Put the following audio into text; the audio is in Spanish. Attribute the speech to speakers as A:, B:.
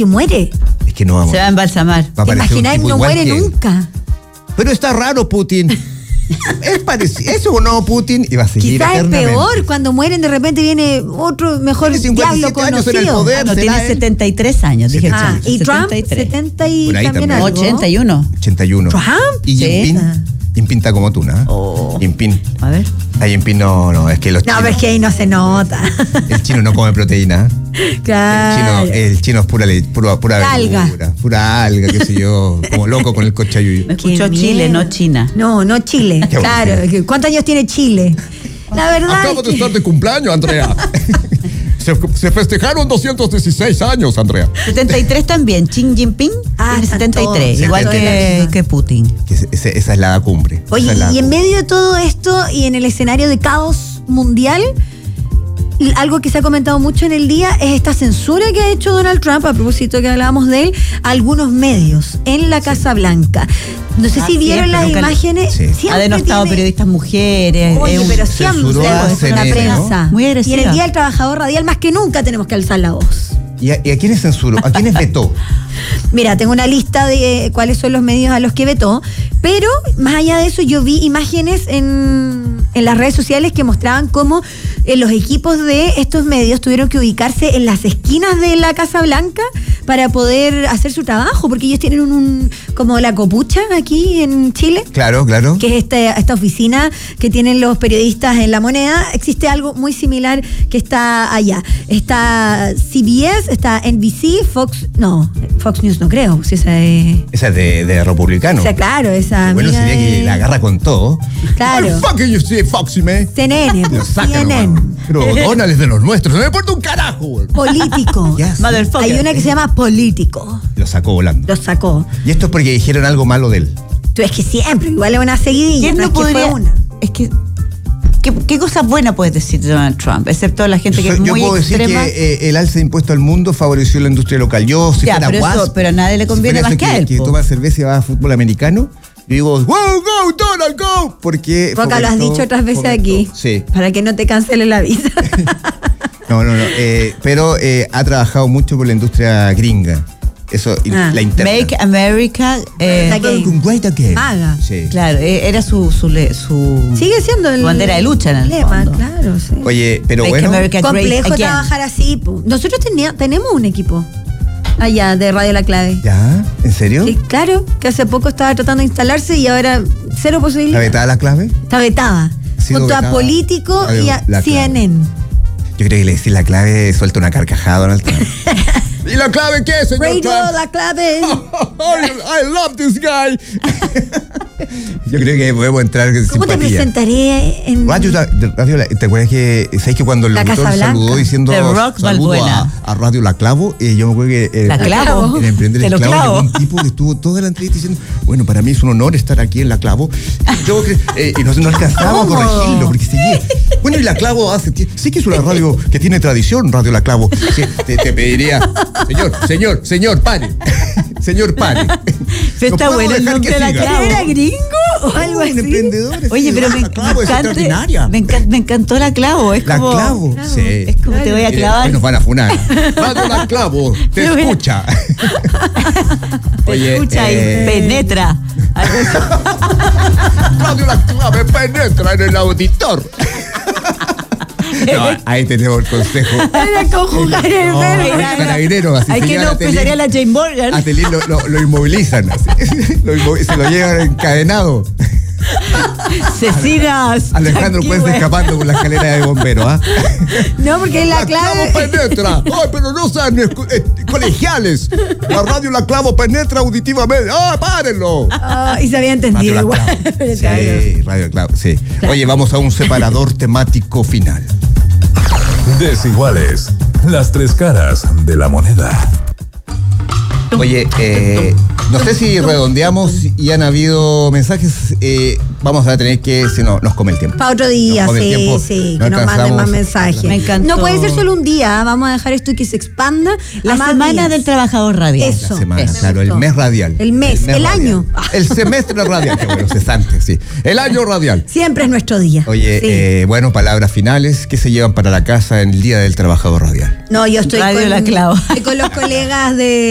A: que muere.
B: Es que no vamos.
C: Se va a embalsamar.
A: ¿Te imaginas? No muere nunca.
B: Pero está raro Putin. Es parecido, eso o no, Putin, y va a seguir
A: quizás es
B: eternamente.
A: peor, cuando mueren de repente viene otro mejor diablo
B: años en el
A: conocido.
B: poder.
C: No, tiene
B: él?
C: 73 años, dije.
A: Y Trump, 70 y
B: por ahí
A: también
B: también.
A: algo.
C: 81.
B: 81.
A: ¿Trump?
B: Y Jinping. Jinping está como tú, ¿no?
C: Oh.
B: Jinping.
C: A ver.
B: Jinping no, es que los
A: No,
B: chinos.
A: pero es que ahí no se nota.
B: El chino no come proteína.
A: Claro.
B: El chino es pura
A: Alga.
B: verdura, pura alga, qué sé yo, como loco con el cochayuyo.
C: Me escuchó
A: Qué
C: Chile,
A: miedo.
C: no China.
A: No Chile.
B: Qué
A: Claro.
B: aburrido.
A: ¿Cuántos años tiene Chile? La verdad
B: Acabo
A: es
B: de
A: que...
B: estar de cumpleaños, Andrea. Se festejaron 216 años, Andrea.
C: 73 también. Xi Jinping tiene
A: está
C: 73.
A: todo.
C: Igual
B: 73.
C: que Putin.
B: Esa es la cumbre.
A: Oye,
B: Esa es la
A: y en
B: cumbre.
A: medio de todo esto y en el escenario de caos mundial, algo que se ha comentado mucho en el día es esta censura que ha hecho Donald Trump, a propósito que hablábamos de él, a algunos medios en la Casa Blanca. No sé si vieron
C: siempre,
A: las
C: nunca-
A: imágenes.
B: Sí.
C: Ha denostado periodistas mujeres.
A: Oye,
C: es un-
A: pero siempre
B: censuró a
A: la
B: CNN,
A: prensa.
C: ¿no? Muy
A: Y
C: agresiva.
A: en el Día del Trabajador Radial, más que nunca tenemos que alzar la voz.
B: ¿Y a quiénes censuró? ¿A quiénes vetó?
A: Mira, tengo una lista de cuáles son los medios a los que vetó, pero más allá de eso yo vi imágenes en las redes sociales que mostraban cómo los equipos de estos medios tuvieron que ubicarse en las esquinas de la Casa Blanca para poder hacer su trabajo, porque ellos tienen como la copucha aquí en Chile.
B: Claro.
A: Que es esta oficina que tienen los periodistas en La Moneda. Existe algo muy similar que está allá. Está CBS, está NBC, Fox News no creo, si esa es...
B: Esa es de republicano.
A: O sea, claro, esa
B: Bueno,
A: amiga
B: sería que
A: de-
B: la agarra con todo.
A: Claro.
B: What the fuck you say, Foxy, man?
A: CNN,
B: Lo sacan,
A: CNN.
B: hermano. Pero Donald es de los nuestros. No me importa un carajo, güey.
A: Político.
B: Yes.
C: Motherfucker.
A: Hay una que se llama Político.
B: Lo sacó volando.
A: Lo sacó.
B: Y esto es porque dijeron algo malo de él.
A: Tú es que siempre, igual es una seguidilla.
C: ¿Quién
A: no
C: no
A: es que
C: podría?
A: fue una.
C: Es que. ¿Qué cosa buena puedes decir de Donald Trump? Excepto la gente que es
B: Yo
C: muy
B: puedo
C: extrema.
B: decir que el alza de impuestos al mundo favoreció la industria local. Yo, si
C: Ya,
B: fuera
C: pero
B: Wasp,
C: pero a nadie le
B: si
C: conviene
B: fuera
C: más
B: eso
C: que a él,
B: que
C: po.
B: toma cerveza y va a fútbol americano, yo digo, wow, go, Donald, go. Porque
A: Boca, lo has
B: fomentó-
A: dicho otras veces
B: fomentó.
A: aquí.
B: Sí.
A: Para que no te cancele la visa.
B: No. Pero ha trabajado mucho por la industria gringa. Eso, la interna.
C: Make America.
A: Again.
B: Great again.
A: Haga.
B: Sí.
C: Claro, era su
A: Sigue siendo el
C: su bandera de lucha en el
A: lema,
C: fondo.
A: claro, sí.
B: Oye, pero
C: Make
B: bueno.
C: America Great
A: Complejo
C: Again.
A: trabajar así. Po. Nosotros tenemos un equipo allá de Radio La Clave.
B: ¿Ya? ¿En serio?
A: Sí, claro, que hace poco estaba tratando de instalarse y ahora cero
B: ¿La
A: posibilidad.
B: vetada la clave?
A: Está vetada.
B: Ha sido
A: Junto a
B: vetada
A: Político
B: Radio
A: y a
B: La Clave.
A: CNN.
B: Yo creo que le decís la clave, suelta una carcajada a Donald Trump. ¿Y la clave qué, señor
A: Radio
B: Trump?
A: La Clave.
B: I love this guy. Yo creo que podemos entrar en
A: ¿Cómo te
B: simpatía.
A: presentaré en
B: ¿Te acuerdas que sabes que cuando el
A: La
B: locutor
A: Casa Blanca?
B: saludó diciendo
C: The Rock
B: saludo
C: Balbuena.
B: a Radio La Clavo? Yo me acuerdo que
C: La Clavo.
B: el emprendedor
C: Te lo
B: Clavo
C: clavo.
B: llegó un tipo que estuvo toda la entrevista diciendo, bueno, para mí es un honor estar aquí en La Clavo. Y no alcanzaba a
A: ¿Cómo?
B: corregirlo porque seguía. Bueno, y La Clavo sí que es una radio que tiene tradición, Radio La Clavo. Sí, te pediría, señor, pare. Señor, pare.
C: Pero está
B: No
C: bueno el
B: podemos dejar
C: nombre
B: que
C: de La
B: siga.
C: Clavo.
A: ¿Era gringo o algo
B: Un
A: así?
B: emprendedor.
C: Oye, pero me
B: La Clavo es extraordinaria.
C: encantó La Clavo. Es
B: La
C: como,
B: Clavo, sí.
C: Es como te voy a clavar.
B: Hoy nos van a funar. Radio La Clavo, te
C: Pero mira.
B: escucha.
C: Te escucha y penetra. Algo así.
B: Radio La Clave penetra en el auditor. No, ahí tenemos el consejo.
A: Era conjugar el
B: No,
A: verbo.
B: el carabinero, así
C: Hay
B: se
C: que
B: llevan
C: no
B: a Telín.
C: pensaría la Jane Morgan.
B: A Telín lo inmovilizan. Así. Se lo llevan encadenado.
C: Cecinas.
B: Alejandro Puente escapando con la escalera de bombero. ¿Ah?
A: No, porque es la clave.
B: Clavo penetra. Ay, pero no sean colegiales. La radio La Clavo penetra auditivamente. ¡Ah, párenlo!
A: Y se había entendido
B: Radio La
A: igual.
B: Clavo.
A: Claro.
B: Sí, Radio La Clavo, sí. Oye, vamos a un separador temático final.
D: Desiguales. Las tres caras de la moneda.
B: Oye, no sé si redondeamos y han habido mensajes. Vamos a tener que, si no, nos come el tiempo.
A: Para otro día,
B: Nos come el tiempo,
A: sí,
B: no
A: que nos manden
B: alcanzamos.
A: más mensajes.
C: Me encantó.
A: No puede ser solo un día, vamos a dejar esto y que se expanda.
C: La
A: a más
C: semana
A: días.
C: del trabajador radial.
A: Eso.
B: La semana,
A: eso.
B: claro, el mes radial.
A: El mes, el
B: radial.
A: año.
B: El semestre radial, que bueno, cesante, sí. El año radial.
A: Siempre es nuestro día.
B: Oye,
A: Sí.
B: bueno, palabras finales. ¿Qué se llevan para la casa en el Día del Trabajador Radial?
A: No, yo estoy
C: Radio La Clavo.
A: con los colegas de